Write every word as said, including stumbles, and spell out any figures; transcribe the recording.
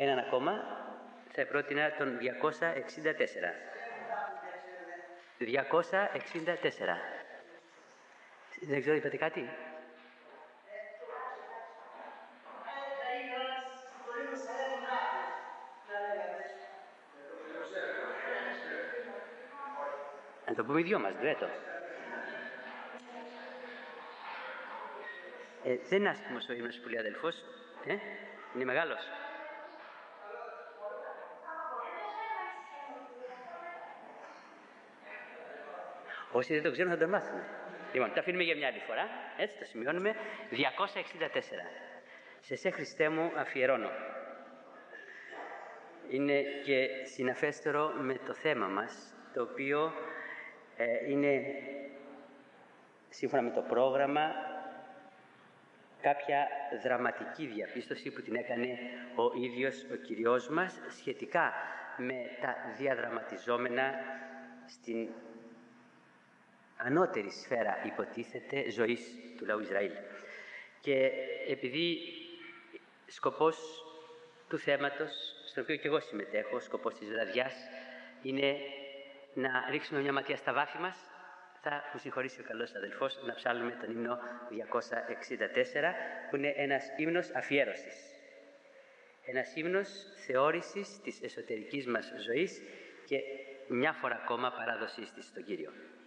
Έναν ακόμα, θα πρότεινα τον διακόσια εξήντα τέσσερα. διακόσια εξήντα τέσσερα. Δεν ξέρω, είπατε κάτι? Να το πούμε οι δυο μας, ντουέτο. Ε, δεν είναι άσχημος ο ύμνος που λέει ο αδελφός. Ε? Είναι μεγάλος. Όσοι δεν το ξέρουν θα τον μάθουμε. Λοιπόν, το αφήνουμε για μια άλλη φορά. Έτσι το σημειώνουμε. διακόσια εξήντα τέσσερα. Σε σε Χριστέ μου αφιερώνω. Είναι και συναφέστερο με το θέμα μας, το οποίο ε, είναι σύμφωνα με το πρόγραμμα κάποια δραματική διαπίστωση που την έκανε ο ίδιος ο Κυριός μας σχετικά με τα διαδραματιζόμενα στην ανώτερη σφαίρα, υποτίθεται, ζωής του λαού Ισραήλ. Και επειδή σκοπός του θέματος, στο οποίο και εγώ συμμετέχω, σκοπός της βραδιάς, είναι να ρίξουμε μια ματιά στα βάθη μας, θα μου συγχωρήσει ο καλός αδελφός να ψάλουμε τον ύμνο διακόσια εξήντα τέσσερα, που είναι ένας ύμνος αφιέρωσης. Ένας ύμνος θεώρησης της εσωτερικής μας ζωής και μια φορά ακόμα παράδοσης της στον Κύριο.